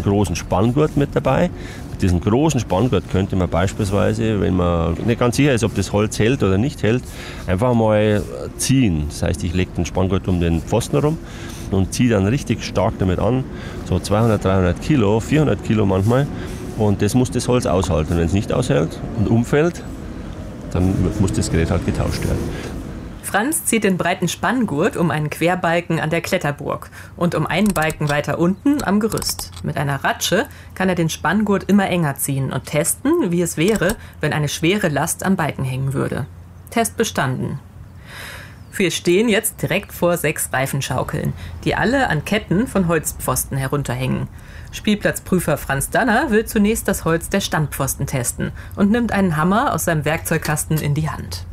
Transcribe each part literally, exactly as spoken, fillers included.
großen Spanngurt mit dabei. Mit diesem großen Spanngurt könnte man beispielsweise, wenn man nicht ganz sicher ist, ob das Holz hält oder nicht hält, einfach mal ziehen. Das heißt, ich lege den Spanngurt um den Pfosten herum und ziehe dann richtig stark damit an, so zweihundert, dreihundert Kilo, vierhundert Kilo manchmal. Und das muss das Holz aushalten. Und wenn es nicht aushält und umfällt, dann muss das Gerät halt getauscht werden. Franz zieht den breiten Spanngurt um einen Querbalken an der Kletterburg und um einen Balken weiter unten am Gerüst. Mit einer Ratsche kann er den Spanngurt immer enger ziehen und testen, wie es wäre, wenn eine schwere Last am Balken hängen würde. Test bestanden. Wir stehen jetzt direkt vor sechs Reifenschaukeln, die alle an Ketten von Holzpfosten herunterhängen. Spielplatzprüfer Franz Danner will zunächst das Holz der Standpfosten testen und nimmt einen Hammer aus seinem Werkzeugkasten in die Hand.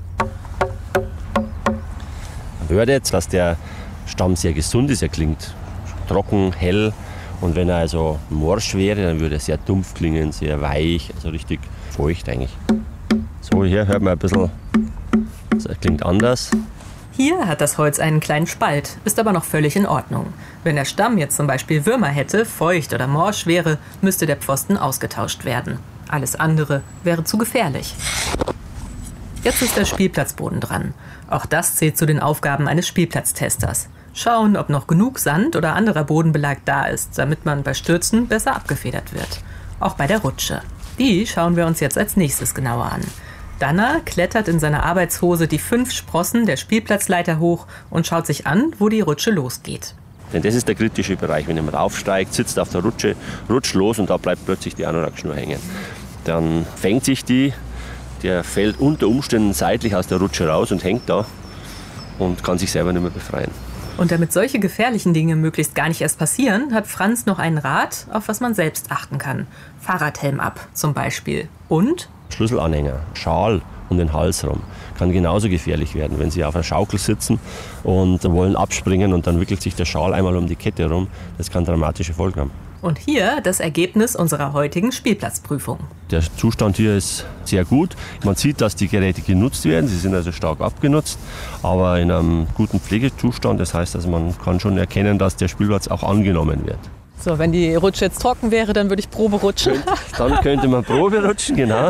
Man hört jetzt, dass der Stamm sehr gesund ist. Er klingt trocken, hell. Und wenn er also morsch wäre, dann würde er sehr dumpf klingen, sehr weich, also richtig feucht eigentlich. So, hier hört man ein bisschen, also er klingt anders. Hier hat das Holz einen kleinen Spalt, ist aber noch völlig in Ordnung. Wenn der Stamm jetzt zum Beispiel Würmer hätte, feucht oder morsch wäre, müsste der Pfosten ausgetauscht werden. Alles andere wäre zu gefährlich. Jetzt ist der Spielplatzboden dran. Auch das zählt zu den Aufgaben eines Spielplatztesters. Schauen, ob noch genug Sand oder anderer Bodenbelag da ist, damit man bei Stürzen besser abgefedert wird. Auch bei der Rutsche. Die schauen wir uns jetzt als nächstes genauer an. Danner klettert in seiner Arbeitshose die fünf Sprossen der Spielplatzleiter hoch und schaut sich an, wo die Rutsche losgeht. Denn das ist der kritische Bereich. Wenn jemand aufsteigt, sitzt auf der Rutsche, rutscht los und da bleibt plötzlich die Anorakschnur hängen. Dann fängt sich die, der fällt unter Umständen seitlich aus der Rutsche raus und hängt da und kann sich selber nicht mehr befreien. Und damit solche gefährlichen Dinge möglichst gar nicht erst passieren, hat Franz noch einen Rat, auf was man selbst achten kann. Fahrradhelm ab zum Beispiel. Und Schlüsselanhänger, Schal um den Hals rum. Kann genauso gefährlich werden, wenn Sie auf einer Schaukel sitzen und wollen abspringen und dann wickelt sich der Schal einmal um die Kette rum. Das kann dramatische Folgen haben. Und hier das Ergebnis unserer heutigen Spielplatzprüfung. Der Zustand hier ist sehr gut. Man sieht, dass die Geräte genutzt werden. Sie sind also stark abgenutzt, aber in einem guten Pflegezustand. Das heißt, also man kann schon erkennen, dass der Spielplatz auch angenommen wird. So, wenn die Rutsche jetzt trocken wäre, dann würde ich Probe rutschen. Dann könnte man Probe rutschen, genau.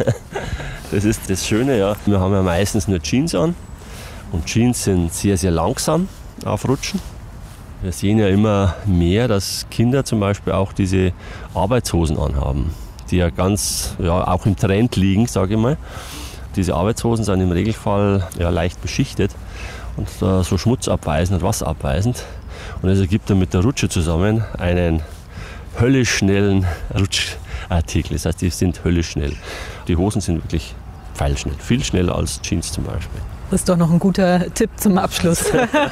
Das ist das Schöne, ja. Wir haben ja meistens nur Jeans an und Jeans sind sehr, sehr langsam auf Rutschen. Wir sehen ja immer mehr, dass Kinder zum Beispiel auch diese Arbeitshosen anhaben, die ja ganz, ja, auch im Trend liegen, sage ich mal. Diese Arbeitshosen sind im Regelfall ja, leicht beschichtet und äh, so schmutzabweisend und wasserabweisend. Und es ergibt dann mit der Rutsche zusammen einen höllisch schnellen Rutschartikel. Das heißt, die sind höllisch schnell. Die Hosen sind wirklich pfeilschnell, viel schneller als Jeans zum Beispiel. Das ist doch noch ein guter Tipp zum Abschluss.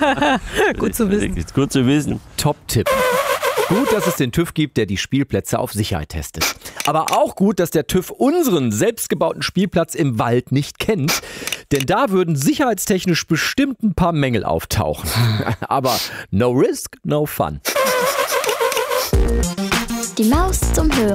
Gut zu wissen. Gut zu wissen. Top-Tipp. Gut, dass es den TÜV gibt, der die Spielplätze auf Sicherheit testet. Aber auch gut, dass der TÜV unseren selbstgebauten Spielplatz im Wald nicht kennt. Denn da würden sicherheitstechnisch bestimmt ein paar Mängel auftauchen. Aber no risk, no fun. Die Maus zum Hören.